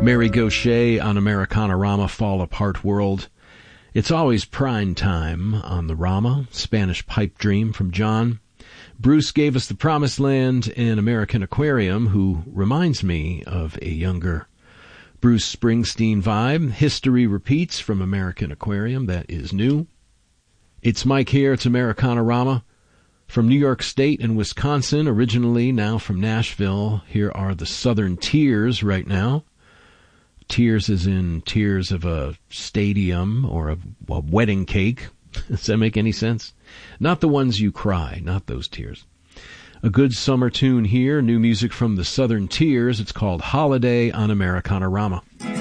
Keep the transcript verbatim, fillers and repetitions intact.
Mary Gaucher on Americana-Rama, Fall Apart World. It's always prime time on the Rama, Spanish Pipe Dream from John. Bruce gave us The Promised Land and American Aquarium, who reminds me of a younger Bruce Springsteen vibe. History Repeats from American Aquarium, that is new. It's Mike here, it's Americana-Rama. From New York State and Wisconsin, originally, now from Nashville, here are the Southern Tears right now. Tears as in tears of a stadium or a, a wedding cake. Does that make any sense? Not the ones you cry, not those tears. A good summer tune here, new music from the Southern Tears. It's called Holiday on Americana-Rama.